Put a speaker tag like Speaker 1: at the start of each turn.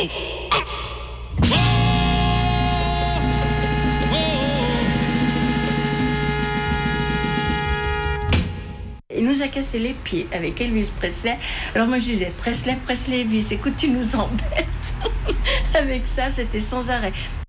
Speaker 1: Il nous a cassé les pieds avec Elvis Presley. Alors moi je disais, Presley, Elvis, écoute, tu nous embêtes. Avec ça, c'était sans arrêt.